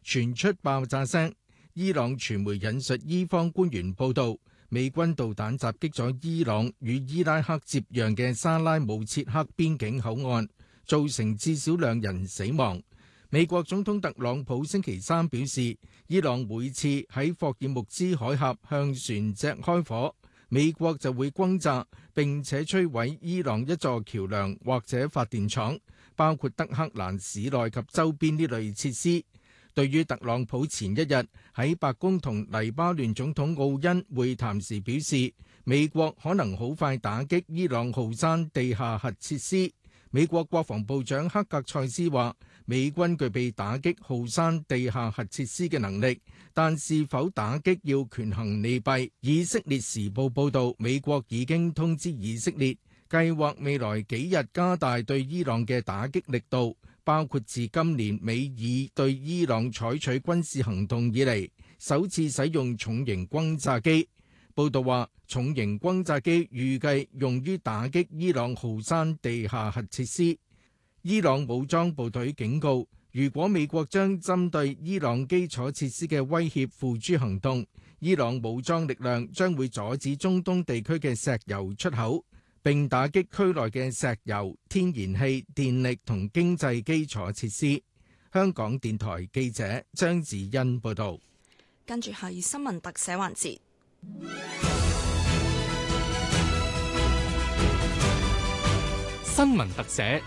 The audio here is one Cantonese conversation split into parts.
傳出爆炸聲。伊朗傳媒引述伊方官員報道，美軍導彈襲擊咗伊朗與伊拉克接壤嘅沙拉姆切克邊境口岸，造成至少2人死亡。美國總統特朗普星期三表示，伊朗每次喺霍爾木茲海峽向船隻開火，美國就會轟炸並且摧毀伊朗一座橋樑或者發電廠，包括德黑蘭市內及周邊呢類設施。對於特朗普前一日喺白宮同黎巴嫩總統奧恩會談時表示，美國可能好快打擊伊朗浩山地下核設施。美國國防部長克格塞斯話，美軍具備打擊浩山地下核設施嘅能力，但是否打擊要權衡利弊。以色列時報報導，美國已經通知以色列，計劃未來幾日加大對伊朗嘅打擊力度，包括自今年美以對伊朗採取軍事行動以嚟，首次使用重型轟炸機。報道話，重型轟炸機預計用於打擊伊朗浩山地下核設施。伊朗武裝部隊警告，如果美國將針對伊朗基礎設施嘅威脅付諸行動，伊朗武裝力量將會阻止中東地區嘅石油出口，並打擊區內嘅石油、天然氣、電力同經濟基礎設施。香港電台記者張子欣報道。 跟住係新聞特寫環節。 新聞特寫。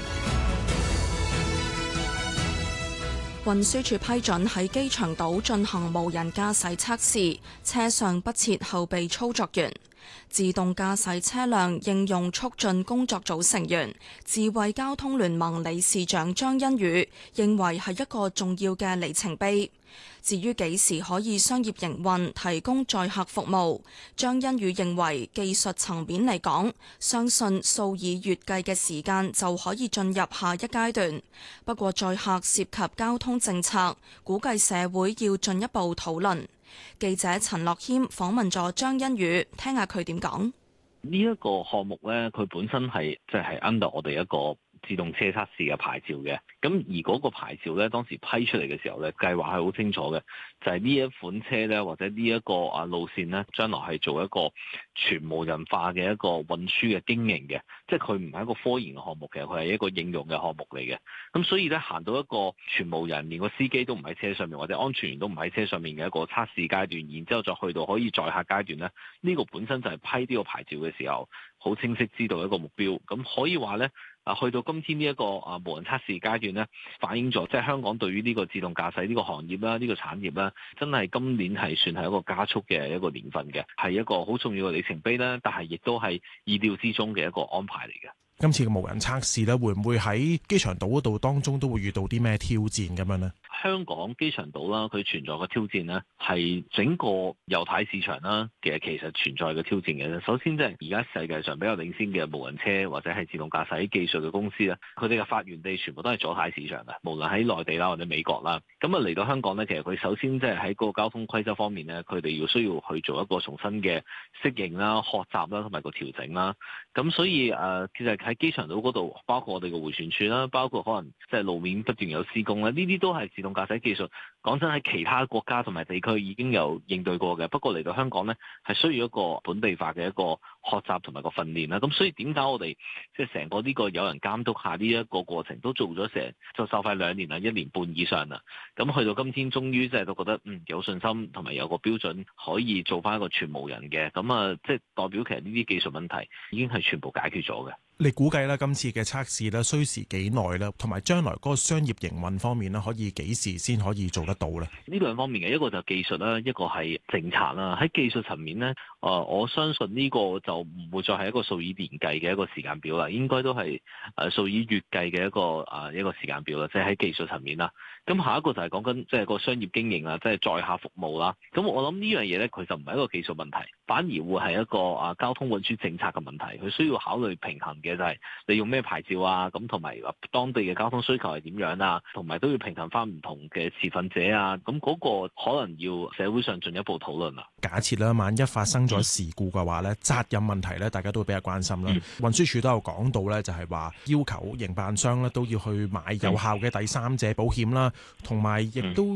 運輸署批准喺機場島進行無人駕駛測試，車上不設後備操作員。自動駕駛車輛應用促進工作組成員、智慧交通聯盟理事長張欣宇認為係一個重要嘅里程碑。至於幾時可以商業營運提供載客服務，張欣宇認為技術層面嚟講，相信數以月計嘅時間就可以進入下一階段。不過載客涉及交通政策，估計社會要進一步討論。記者陳樂謙訪問咗張欣宇，聽下佢點講。 呢一個項目呢，佢本身係即係 under 我哋一個自動車測試嘅牌照嘅，咁而嗰個牌照咧，當時批出嚟嘅時候咧，計劃係好清楚嘅，就係呢一款車咧，或者呢一個路線咧，將來係做一個全無人化嘅一個運輸嘅經營嘅，即係佢唔係一個科研嘅項目嘅，佢係一個應用嘅項目嚟嘅。咁所以咧，行到一個全無人，連個司機都唔喺車上面，或者安全員都唔喺車上面嘅一個測試階段，然之後再去到可以載客階段咧，呢個本身就係批呢個牌照嘅時候，好清晰知道一個目標。咁可以話咧。去到今天呢一個無人測試階段咧，反映咗即係香港對於呢個自動駕駛呢個行業啦、呢個產業啦，真係今年係算係一個加速嘅一個年份嘅，係一個好重要嘅里程碑啦。但係亦都係意料之中嘅一個安排嚟嘅。 今次嘅無人測試咧，會唔會喺機場島嗰度當中都會遇到啲咩挑戰咁樣呢？ 香港機場島啦，佢存在嘅挑戰呢，係整個右軚市場啦嘅其實存在嘅挑戰嘅。首先即係而家世界上比較領先嘅無人車或者係自動駕駛技術嘅公司咧，佢哋嘅發源地全部都係左軚市場嘅，無論喺內地啦或者美國啦。咁嚟到香港呢，其實佢首先即係喺嗰個交通規則方面呢，佢哋要需要去做一個重新嘅適應啦、學習啦同埋個調整啦。咁所以其實喺機場島嗰度，包括我哋嘅迴旋處啦，包括可能即係路面不斷有施工啦，呢啲都係自動駕駛技術。講真，喺其他國家同埋地區已經有應對過嘅，不過嚟到香港呢，係需要一個本地化嘅一個學習同埋個訓練啦。咁所以點解我哋即係成個呢個有人監督下呢一個過程都做咗成就快2年啦，1年半以上啦。咁去到今天，終於即係都覺得有信心同埋有個標準可以做翻一個全無人嘅。咁即係代表其實呢啲技術問題已經係全部解決咗嘅。 你估計咧今次嘅測試咧需時幾耐咧？同埋將來嗰個商業營運方面咧，可以幾時先可以做得到咧？ 呢兩方面嘅，一個就技術啦，一個係政策啦。喺技術層面咧，我相信呢個就唔會再係一個數以年計嘅一個時間表啦，應該都係數以月計嘅一個時間表啦。即係喺技術層面啦。咁下一個就係講緊即係個商業經營啦，即係載客服務啦。咁我諗呢樣嘢咧，佢就唔係一個技術問題，反而會係一個交通運輸政策嘅問題。佢需要考慮平衡嘅就係你用咩牌照啊，咁同埋當地嘅交通需求係點樣啊，同埋都要平衡翻唔同嘅持份者啊。咁嗰個可能要社會上進一步討論啦。 假設啦，萬一發生咗事故嘅話咧，責任問題咧，大家都會比較關心啦。運輸署都有講到咧，就係話要求營辦商咧都要去買有效嘅第三者保險啦，同埋亦都